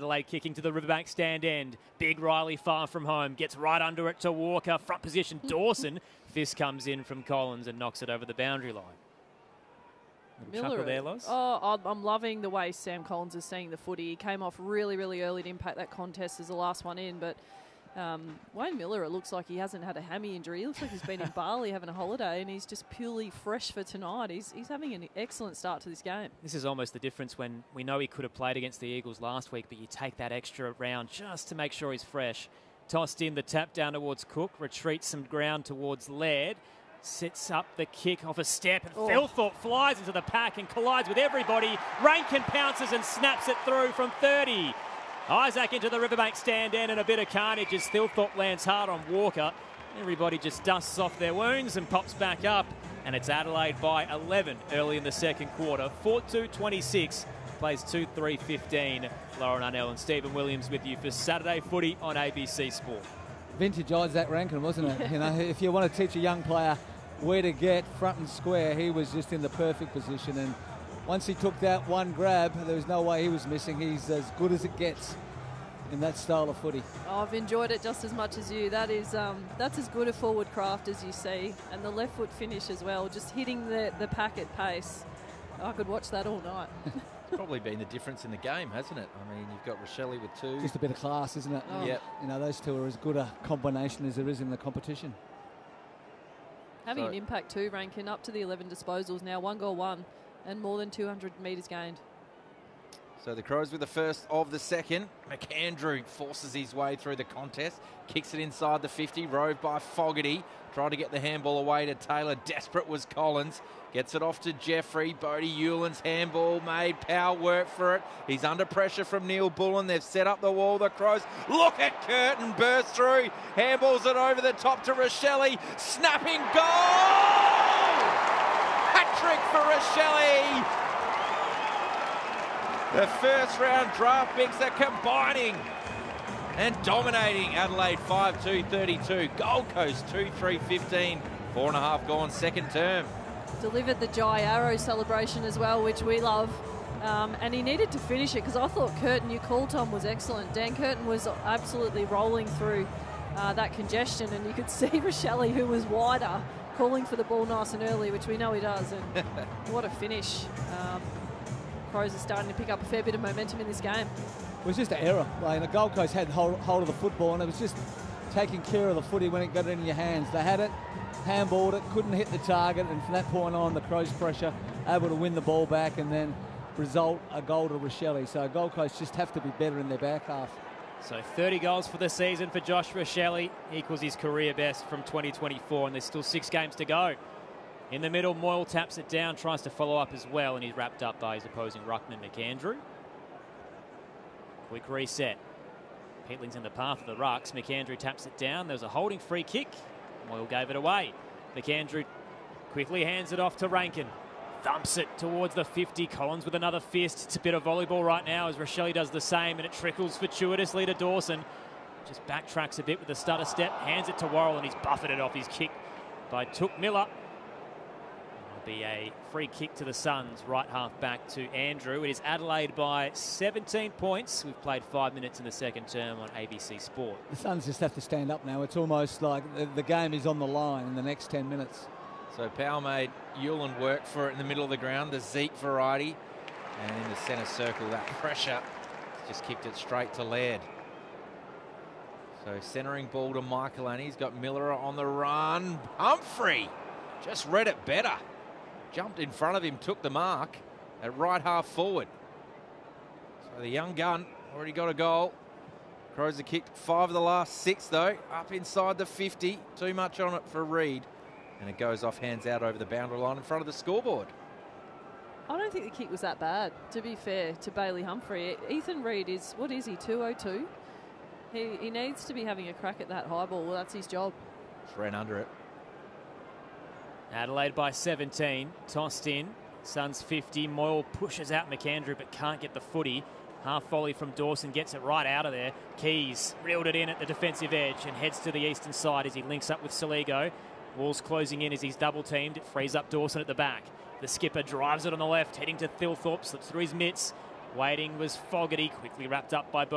Adelaide kicking to the Riverbank stand end. Big Riley far from home. Gets right under it to Walker. Front position Dawson. Fist comes in from Collins and knocks it over the boundary line. Chuckle there, Loz? Oh, I'm loving the way Sam Collins is seeing the footy. He came off really, really early to impact that contest as the last one in, but Wayne Miller, it looks like he hasn't had a hammy injury. He looks like he's been in Bali having a holiday, and he's just purely fresh for tonight. He's having an excellent start to this game. This is almost the difference when we know he could have played against the Eagles last week, but you take that extra round just to make sure he's fresh. Tossed in the tap down towards Cook, retreats some ground towards Laird, sets up the kick off a step, and Philthorpe flies into the pack and collides with everybody. Rankin pounces and snaps it through from 30. Isaac into the Riverbank stand end, and a bit of carnage as Philthorpe lands hard on Walker. Everybody just dusts off their wounds and pops back up, and it's Adelaide by 11 early in the second quarter. 4-2-26, plays 2-3-15. Lauren Arnell and Stephen Williams with you for Saturday Footy on ABC Sport. Vintage Isaac Rankin, wasn't it? You know, if you want to teach a young player where to get front and square, he was just in the perfect position, and once he took that one grab, there was no way he was missing. He's as good as it gets in that style of footy. Oh, I've enjoyed it just as much as you. That is, that's as good a forward craft as you see, and the left foot finish as well, just hitting the pack at pace. I could watch that all night. It's probably been the difference in the game, hasn't it? I mean, you've got Rochelle with two. Just a bit of class, isn't it? Oh. Yep. You know, those two are as good a combination as there is in the competition. Having an impact too, Rankin, up to the 11 disposals now, 1 goal, 1, and more than 200 metres gained. So the Crows with the first of the second. McAndrew forces his way through the contest, kicks it inside the 50, roved by Fogarty. Tried to get the handball away to Taylor. Desperate was Collins. Gets it off to Jeffrey. Bodie Hewlin's handball made. Powell work for it. He's under pressure from Neil Bullen. They've set up the wall. The Crows look at Curtin. Burst through. Handballs it over the top to Rochelle. Snapping goal! Hat-trick for Rochelle. The first round draft picks are combining and dominating. Adelaide 5-2-32. Gold Coast 2-3-15. 4.5 gone second term. Delivered the Jai Arrow celebration as well, which we love. And he needed to finish it because I thought Curtin, you call Tom, was excellent. Dan Curtin was absolutely rolling through that congestion, and you could see Rochelle, who was wider, calling for the ball nice and early, which we know he does. And what a finish. Crows are starting to pick up a fair bit of momentum in this game. It was just an error. Like, the Gold Coast had hold of the football, and it was just taking care of the footy when it got it in your hands. They had it, handballed it, couldn't hit the target, and from that point on, the Crows' pressure, able to win the ball back and then result a goal to Rochelle. So Gold Coast just have to be better in their back half. So 30 goals for the season for Josh Rochelle, equals his career best from 2024, and there's still 6 games to go. In the middle, Moyle taps it down, tries to follow up as well, and he's wrapped up by his opposing ruckman, McAndrew. Quick reset. Peatling's in the path of the rucks. McAndrew taps it down. There was a holding free kick. Moyle gave it away. McAndrew quickly hands it off to Rankin. Thumps it towards the 50. Collins with another fist. It's a bit of volleyball right now as Rochelle does the same, and it trickles fortuitously to Dawson. Just backtracks a bit with a stutter step, hands it to Worrell, and he's buffeted off his kick by Took Miller. Be a free kick to the Suns, right half back to Andrew. It is Adelaide by 17 points. We've played 5 minutes in the second term on ABC Sport. The Suns just have to stand up now. It's almost like the game is on the line in the next 10 minutes. So Powell made Hewlin work for it in the middle of the ground, the Zeke variety. And in the centre circle, that pressure just kicked it straight to Laird. So centering ball to Michaelani. He's got Miller on the run. Humphrey just read it better. Jumped in front of him, took the mark at right half forward. So the young gun already got a goal. Crows have kicked 5 of the last 6 though, up inside the 50. Too much on it for Reid. And it goes off, hands out over the boundary line in front of the scoreboard. I don't think the kick was that bad, to be fair to Bailey Humphrey. Ethan Reid is, what is he, 202? He needs to be having a crack at that high ball. Well, that's his job. Just ran under it. Adelaide by 17, tossed in. Suns 50. Moyle pushes out McAndrew but can't get the footy. Half volley from Dawson gets it right out of there. Keys reeled it in at the defensive edge and heads to the eastern side as he links up with Soligo. Walls closing in as he's double teamed. It frees up Dawson at the back. The skipper drives it on the left, heading to Thilthorpe, slips through his mitts. Waiting was Fogarty, quickly wrapped up by